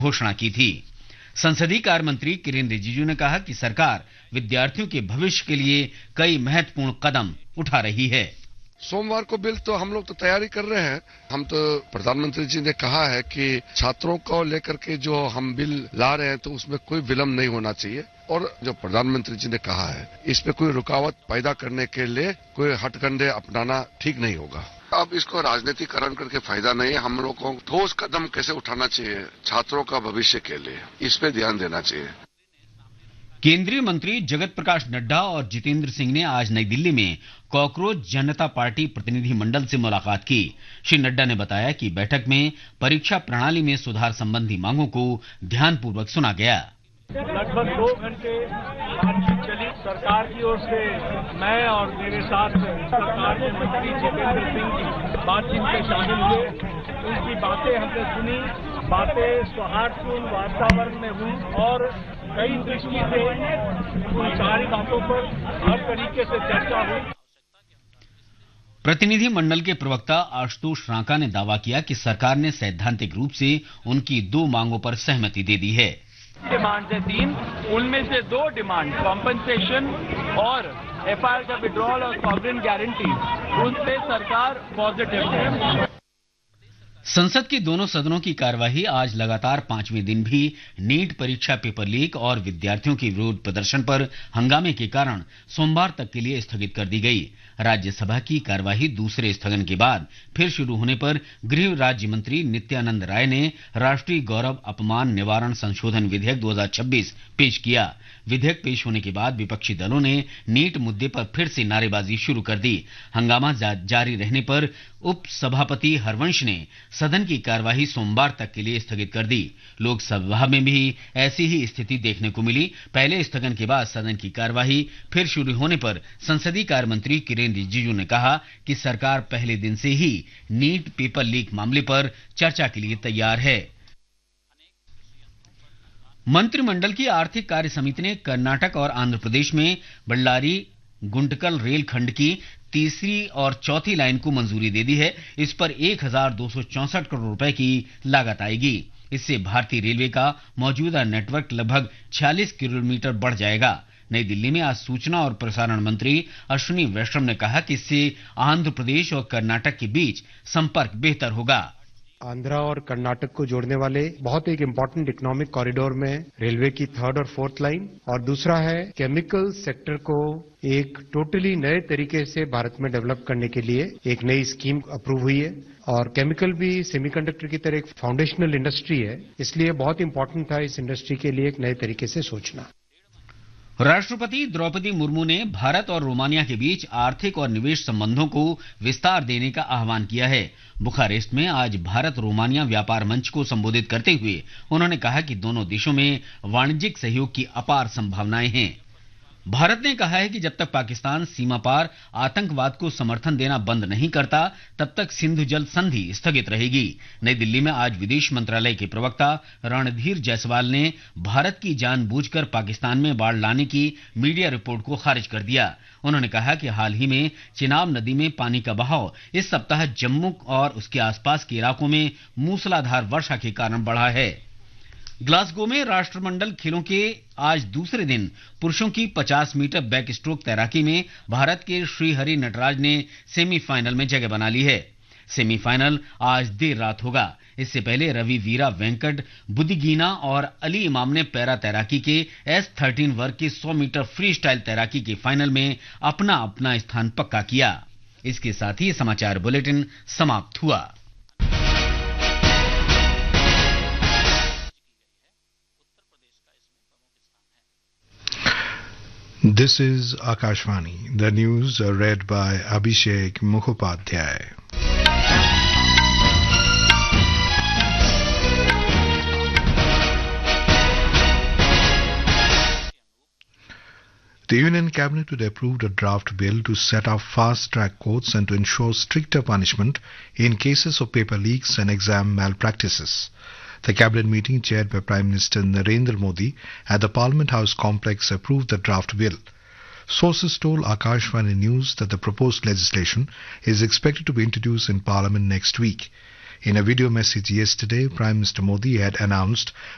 घोषणा की थी। संसदीय कार्य मंत्री किरेन रिजिजू ने कहा कि सरकार विद्यार्थियों के भविष्य के लिए कई महत्वपूर्ण कदम उठा रही है। सोमवार को बिल तो हम लोग तो तैयारी कर रहे हैं। हम तो प्रधानमंत्री जी ने कहा है कि छात्रों को लेकर के जो हम बिल ला रहे हैं तो उसमें कोई विलंब नहीं होना चाहिए और जो प्रधानमंत्री जी ने कहा है इसमें कोई रुकावट पैदा करने के लिए कोई हथकंडे अपनाना ठीक नहीं होगा। अब इसको राजनीतिकरण करके फायदा नहीं है। हम लोग को ठोस कदम कैसे उठाना चाहिए छात्रों का भविष्य के लिए, इस पे ध्यान देना चाहिए। केंद्रीय मंत्री जगत प्रकाश नड्डा और जितेंद्र सिंह ने आज नई दिल्ली में कॉकरोच जनता पार्टी प्रतिनिधि मंडल से मुलाकात की। श्री नड्डा ने बताया कि बैठक में परीक्षा प्रणाली में सुधार संबंधी मांगों को ध्यानपूर्वक सुना गया। लगभग 2 घंटे बातचीत चली। सरकार की ओर से मैं और मेरे साथ सरकार के मंत्री जितेंद्र सिंह जी बातचीत में शामिल हुए। उनकी बातें हमने सुनी। बातें सौहार्दपूर्ण वातावरण में हुई और कई दृष्टि से उन सारी बातों पर हर तरीके से चर्चा हुई। प्रतिनिधि मंडल के प्रवक्ता आशुतोष रांका ने दावा किया कि सरकार ने सैद्धांतिक रूप से उनकी 2 मांगों पर सहमति दे दी है। डिमांड है 3, उनमें से 2 डिमांड कॉम्पनसेशन और एफआईआर का विड्रॉल और सॉवरेन गारंटी, उन पे सरकार पॉजिटिव है। संसद के दोनों सदनों की कार्यवाही आज लगातार 5वें दिन भी नीट परीक्षा पेपर लीक और विद्यार्थियों के विरोध प्रदर्शन पर हंगामे के कारण सोमवार तक के लिए स्थगित कर दी गई। राज्यसभा की कार्यवाही दूसरे स्थगन के बाद फिर शुरू होने पर गृह राज्य मंत्री नित्यानंद राय ने राष्ट्रीय गौरव अपमान निवारण संशोधन विधेयक 2026 पेश किया। विधेयक पेश होने के बाद विपक्षी दलों ने नीट मुद्दे पर फिर से नारेबाजी शुरू कर दी। हंगामा जारी रहने पर उप सभापति हरवंश ने सदन की कार्यवाही सोमवार तक के लिए स्थगित कर दी। लोकसभा में भी ऐसी ही स्थिति देखने को मिली। पहले स्थगन के बाद सदन की कार्यवाही फिर शुरू होने पर संसदीय कार्य मंत्री किरेन रिजिजू ने कहा कि सरकार पहले दिन से ही नीट पेपर लीक मामले पर चर्चा के लिए तैयार है। मंत्रिमंडल की आर्थिक कार्य समिति ने कर्नाटक और आंध्र प्रदेश में बल्लारी गुंटकल रेल खंड की तीसरी और चौथी लाइन को मंजूरी दे दी है। इस पर 1,264 करोड़ रुपए की लागत आएगी। इससे भारतीय रेलवे का मौजूदा नेटवर्क लगभग 46 किलोमीटर बढ़ जाएगा। नई दिल्ली में आज सूचना और प्रसारण मंत्री अश्विनी वैष्णव ने कहा कि इससे आंध्र प्रदेश और कर्नाटक के बीच संपर्क बेहतर होगा। आंध्रा और कर्नाटक को जोड़ने वाले बहुत एक इम्पोर्टेंट इकोनॉमिक कॉरिडोर में रेलवे की 3rd और 4th लाइन, और दूसरा है केमिकल सेक्टर को एक टोटली नए तरीके से भारत में डेवलप करने के लिए एक नई स्कीम अप्रूव हुई है। और केमिकल भी सेमीकंडक्टर की तरह एक फाउंडेशनल इंडस्ट्री है, इसलिए बहुत इंपॉर्टेंट था इस इंडस्ट्री के लिए एक नए तरीके से सोचना। राष्ट्रपति द्रौपदी मुर्मू ने भारत और रोमानिया के बीच आर्थिक और निवेश संबंधों को विस्तार देने का आह्वान किया है। बुखारेस्ट में आज भारत रोमानिया व्यापार मंच को संबोधित करते हुए उन्होंने कहा कि दोनों देशों में वाणिज्यिक सहयोग की अपार संभावनाएं हैं। भारत ने कहा है कि जब तक पाकिस्तान सीमा पार आतंकवाद को समर्थन देना बंद नहीं करता तब तक सिंधु जल संधि स्थगित रहेगी। नई दिल्ली में आज विदेश मंत्रालय के प्रवक्ता रणधीर जायसवाल ने भारत की जानबूझकर पाकिस्तान में बाढ़ लाने की मीडिया रिपोर्ट को खारिज कर दिया। उन्होंने कहा कि हाल ही में चिनाब नदी में पानी का बहाव इस सप्ताह जम्मू और उसके आसपास के इलाकों में मूसलाधार वर्षा के कारण बढ़ा है। ग्लासगो में राष्ट्रमंडल खेलों के आज दूसरे दिन पुरुषों की 50 मीटर बैक स्ट्रोक तैराकी में भारत के श्रीहरि नटराज ने सेमीफाइनल में जगह बना ली है। सेमीफाइनल आज देर रात होगा। इससे पहले रवि वीरा वेंकट बुदिगीना और अली इमाम ने पैरा तैराकी के S13 वर्ग के 100 मीटर फ्री स्टाइल तैराकी के फाइनल में अपना अपना स्थान पक्का किया। इसके साथ ही समाचार बुलेटिन समाप्त हुआ। This is Akashvani. The news are read by Abhishek Mukhopadhyay. The Union Cabinet had approved a draft bill to set up fast-track courts and to ensure stricter punishment in cases of paper leaks and exam malpractices. The cabinet meeting chaired by Prime Minister Narendra Modi at the Parliament House complex approved the draft bill. Sources told Akashvani News that the proposed legislation is expected to be introduced in Parliament next week. In a video message yesterday, Prime Minister Modi had announced